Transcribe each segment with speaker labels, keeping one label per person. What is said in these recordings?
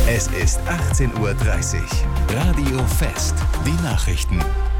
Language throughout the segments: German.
Speaker 1: Es ist 18:30 Uhr. Radio Fest. Die Nachrichten.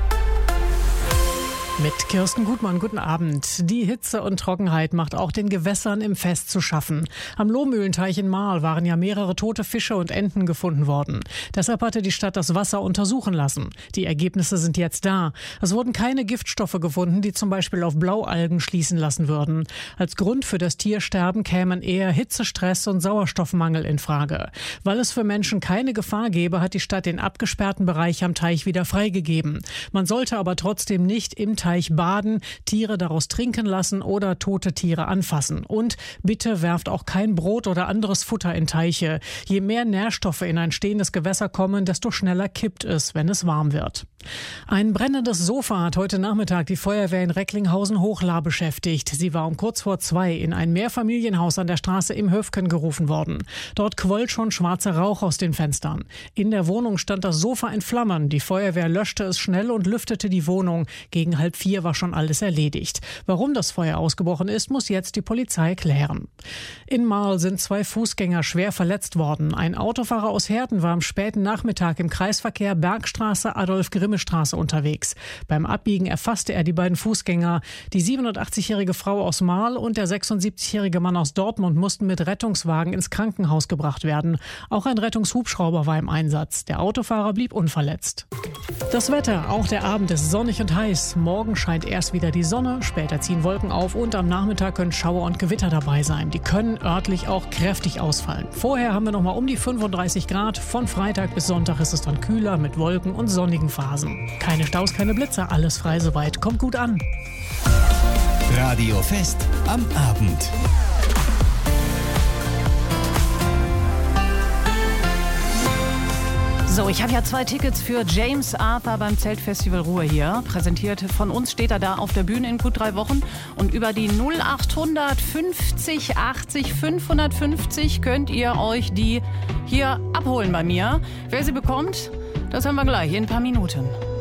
Speaker 2: Mit Kirsten Gutmann, guten Abend. Die Hitze und Trockenheit macht auch den Gewässern im Fest zu schaffen. Am Lohmühlenteich in Marl waren ja mehrere tote Fische und Enten gefunden worden. Deshalb hatte die Stadt das Wasser untersuchen lassen. Die Ergebnisse sind jetzt da. Es wurden keine Giftstoffe gefunden, die zum Beispiel auf Blaualgen schließen lassen würden. Als Grund für das Tiersterben kämen eher Hitzestress und Sauerstoffmangel in Frage. Weil es für Menschen keine Gefahr gäbe, hat die Stadt den abgesperrten Bereich am Teich wieder freigegeben. Man sollte aber trotzdem nicht im Teich baden, Tiere daraus trinken lassen oder tote Tiere anfassen. Und bitte werft auch kein Brot oder anderes Futter in Teiche. Je mehr Nährstoffe in ein stehendes Gewässer kommen, desto schneller kippt es, wenn es warm wird. Ein brennendes Sofa hat heute Nachmittag die Feuerwehr in Recklinghausen-Hochla beschäftigt. Sie war um kurz vor 2 in ein Mehrfamilienhaus an der Straße im Höfken gerufen worden. Dort quoll schon schwarzer Rauch aus den Fenstern. In der Wohnung stand das Sofa in Flammen. Die Feuerwehr löschte es schnell und lüftete die Wohnung. Gegen 3:30 war schon alles erledigt. Warum das Feuer ausgebrochen ist, muss jetzt die Polizei klären. In Marl sind 2 Fußgänger schwer verletzt worden. Ein Autofahrer aus Herten war am späten Nachmittag im Kreisverkehr Bergstraße-Adolf-Grimme-Straße unterwegs. Beim Abbiegen erfasste er die beiden Fußgänger. Die 87-jährige Frau aus Marl und der 76-jährige Mann aus Dortmund mussten mit Rettungswagen ins Krankenhaus gebracht werden. Auch ein Rettungshubschrauber war im Einsatz. Der Autofahrer blieb unverletzt. Das Wetter, auch der Abend ist sonnig und heiß. Morgen scheint erst wieder die Sonne, später ziehen Wolken auf und am Nachmittag können Schauer und Gewitter dabei sein. Die können örtlich auch kräftig ausfallen. Vorher haben wir noch mal um die 35 Grad. Von Freitag bis Sonntag ist es dann kühler mit Wolken und sonnigen Phasen. Keine Staus, keine Blitze, alles frei soweit. Kommt gut an.
Speaker 1: Radio Fest am Abend.
Speaker 3: So, ich habe ja 2 Tickets für James Arthur beim Zeltfestival Ruhr hier. Präsentiert von uns steht er da auf der Bühne in gut 3 Wochen. Und über die 0800 50 80 550 könnt ihr euch die hier abholen bei mir. Wer sie bekommt, das hören wir gleich in ein paar Minuten.